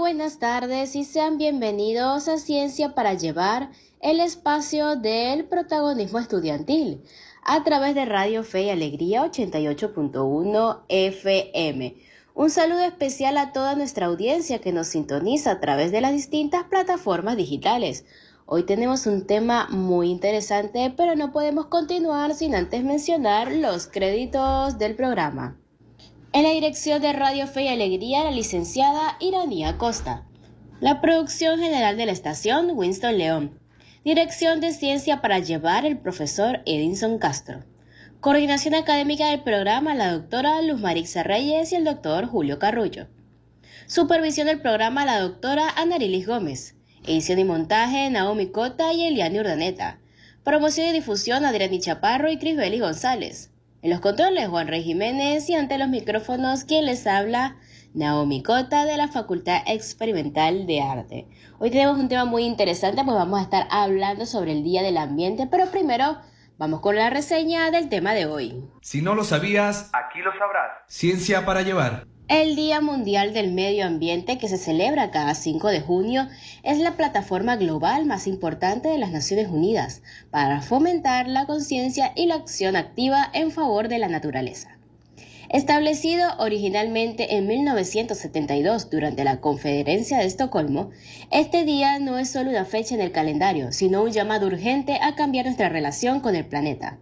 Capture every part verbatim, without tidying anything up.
buenas tardes y sean bienvenidos a Ciencia para Llevar, el espacio del protagonismo estudiantil, a través de Radio Fe y Alegría ochenta y ocho punto uno F M. Un saludo especial a toda nuestra audiencia que nos sintoniza a través de las distintas plataformas digitales. Hoy tenemos un tema muy interesante, pero no podemos continuar sin antes mencionar los créditos del programa. En la dirección de Radio Fe y Alegría, la licenciada Iranía Costa. La producción general de la estación, Winston León. Dirección de Ciencia para Llevar, el profesor Edinson Castro. Coordinación académica del programa, la doctora Luz Marixa Reyes y el doctor Julio Carrullo. Supervisión del programa, la doctora Anarilis Gómez. Edición y montaje, Naomi Cota y Eliane Urdaneta. Promoción y difusión, Adriani Chaparro y Crisbeli González. En los controles, Juan Rey Jiménez, y ante los micrófonos, quien les habla, Naomi Cota, de la Facultad Experimental de Arte. Hoy tenemos un tema muy interesante, pues vamos a estar hablando sobre el Día del Ambiente, pero primero vamos con la reseña del tema de hoy. Si no lo sabías, aquí lo sabrás. Ciencia para Llevar. El Día Mundial del Medio Ambiente, que se celebra cada cinco de junio, es la plataforma global más importante de las Naciones Unidas para fomentar la conciencia y la acción activa en favor de la naturaleza. Establecido originalmente en mil novecientos setenta y dos durante la Conferencia de Estocolmo, este día no es solo una fecha en el calendario, sino un llamado urgente a cambiar nuestra relación con el planeta.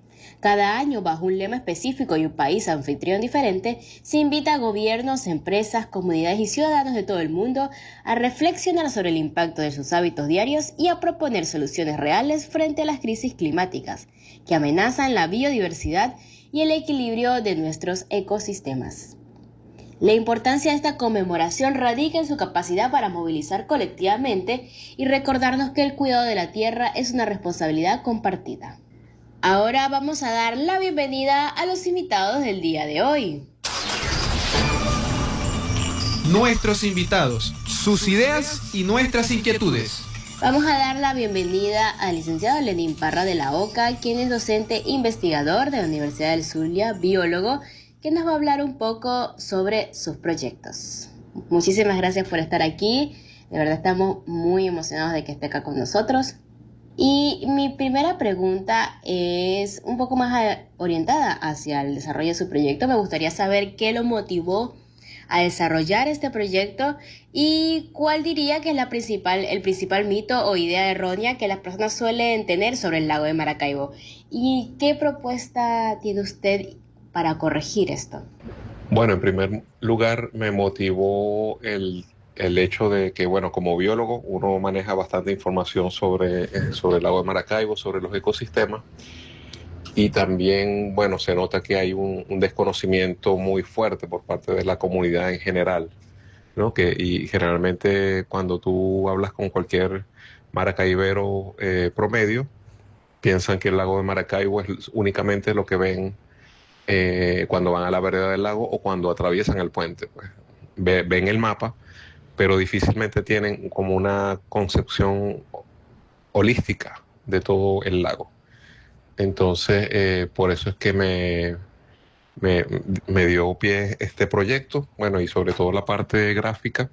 Cada año, bajo un lema específico y un país anfitrión diferente, se invita a gobiernos, empresas, comunidades y ciudadanos de todo el mundo a reflexionar sobre el impacto de sus hábitos diarios y a proponer soluciones reales frente a las crisis climáticas que amenazan la biodiversidad y el equilibrio de nuestros ecosistemas. La importancia de esta conmemoración radica en su capacidad para movilizar colectivamente y recordarnos que el cuidado de la tierra es una responsabilidad compartida. Ahora vamos a dar la bienvenida a los invitados del día de hoy. Nuestros invitados, sus ideas y nuestras inquietudes. Vamos a dar la bienvenida al licenciado Lenín Parra de la Oca, quien es docente investigador de la Universidad del Zulia, biólogo, que nos va a hablar un poco sobre sus proyectos. Muchísimas gracias por estar aquí. De verdad estamos muy emocionados de que esté acá con nosotros. Y mi primera pregunta es un poco más orientada hacia el desarrollo de su proyecto. Me gustaría saber qué lo motivó a desarrollar este proyecto y cuál diría que es la principal, el principal mito o idea errónea que las personas suelen tener sobre el lago de Maracaibo. ¿Y qué propuesta tiene usted para corregir esto? Bueno, en primer lugar me motivó el el hecho de que, bueno, como biólogo uno maneja bastante información sobre, sobre el lago de Maracaibo, sobre los ecosistemas, y también, bueno, se nota que hay un, un desconocimiento muy fuerte por parte de la comunidad en general, ¿no? Que, y generalmente cuando tú hablas con cualquier maracaibero eh, promedio, piensan que el lago de Maracaibo es únicamente lo que ven eh, cuando van a la vereda del lago o cuando atraviesan el puente. Pues, ve, ven el mapa, pero difícilmente tienen como una concepción holística de todo el lago. Entonces, eh, por eso es que me, me, me dio pie este proyecto, bueno, y sobre todo la parte gráfica,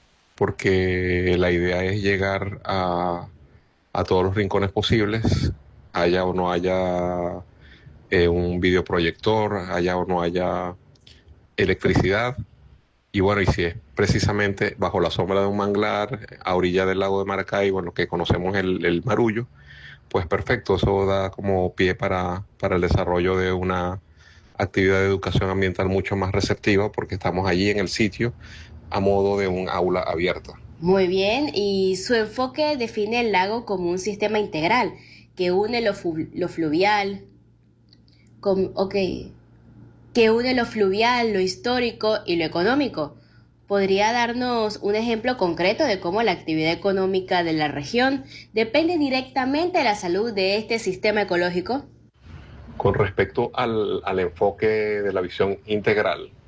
porque la idea es llegar a, a todos los rincones posibles, haya o no haya eh, un videoproyector, haya o no haya electricidad. Y bueno, y si es precisamente bajo la sombra de un manglar, a orilla del lago de Maracaibo, en lo que conocemos el, el Marullo, pues perfecto, eso da como pie para, para el desarrollo de una actividad de educación ambiental mucho más receptiva, porque estamos allí en el sitio a modo de un aula abierta. Muy bien, y su enfoque define el lago como un sistema integral que une lo, lo fluvial, con, okay. que une lo fluvial, lo histórico y lo económico. ¿Podría darnos un ejemplo concreto de cómo la actividad económica de la región depende directamente de la salud de este sistema ecológico? Con respecto al, al enfoque de la visión integral,